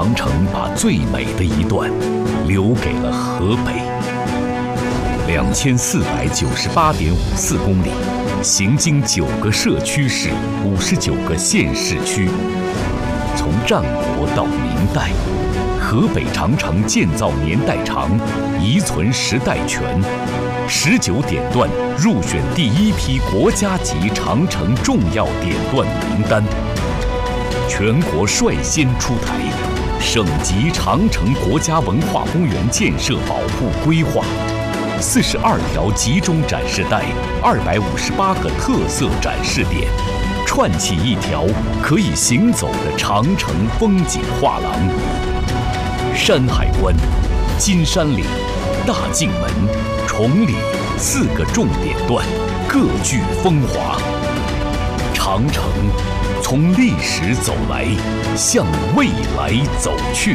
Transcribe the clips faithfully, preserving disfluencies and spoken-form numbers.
长城把最美的一段留给了河北。两千四百九十八点五四公里，行经九个社区市、五十九个县市区。从战国到明代，河北长城建造年代长，遗存时代全。十九点段入选第一批国家级长城重要点段名单。全国率先出台省级长城国家文化公园建设保护规划，四十二条集中展示带，二百五十八个特色展示点，串起一条可以行走的长城风景画廊。山海关、金山岭、大镜门、崇礼四个重点段各具风华。长城从历史走来，向未来走去。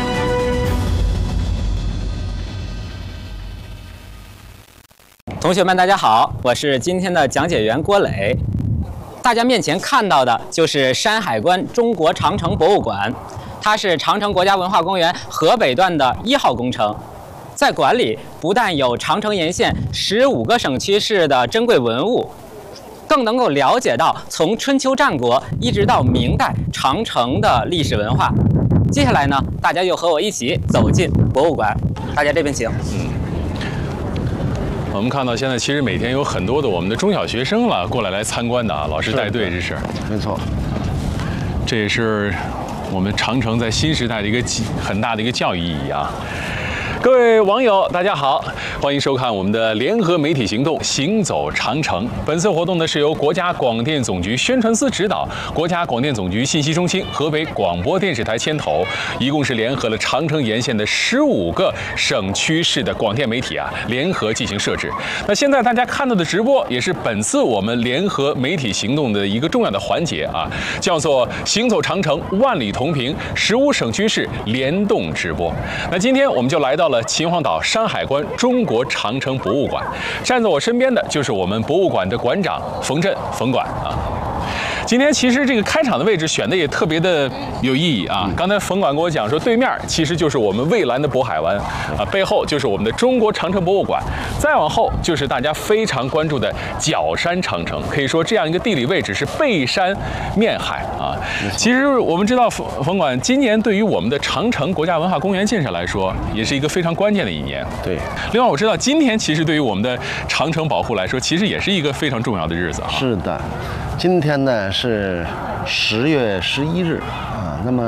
同学们，大家好，我是今天的讲解员郭磊。大家面前看到的就是山海关中国长城博物馆，它是长城国家文化公园河北段的一号工程。在馆里不但有长城沿线十五个省区市的珍贵文物，更能够了解到从春秋战国一直到明代长城的历史文化。接下来呢，大家就和我一起走进博物馆。大家这边请。 嗯，我们看到现在其实每天有很多的我们的中小学生了过来来参观的啊，老师带队，这是没错。 这也是我们长城在新时代的一个很大的一个教育意义啊。各位网友，大家好，欢迎收看我们的联合媒体行动“行走长城”。本次活动呢是由国家广电总局宣传司指导，国家广电总局信息中心、河北广播电视台牵头，一共是联合了长城沿线的十五个省区市的广电媒体啊，联合进行设置。那现在大家看到的直播，也是本次我们联合媒体行动的一个重要的环节啊，叫做“行走长城，万里同屏”，十五省区市联动直播。那今天我们就来到了秦皇岛山海关中国长城博物馆，站在我身边的就是我们博物馆的馆长冯震，冯馆啊。今天其实这个开场的位置选的也特别的有意义啊！刚才冯馆跟我讲说，对面其实就是我们蔚蓝的渤海湾啊，背后就是我们的中国长城博物馆，再往后就是大家非常关注的角山长城。可以说这样一个地理位置是背山面海啊。其实我们知道冯冯馆今年对于我们的长城国家文化公园建设来说，也是一个非常关键的一年。 对。 另外我知道今天其实对于我们的长城保护来说，其实也是一个非常重要的日子啊。 是的，今天呢是十月十一日啊，那么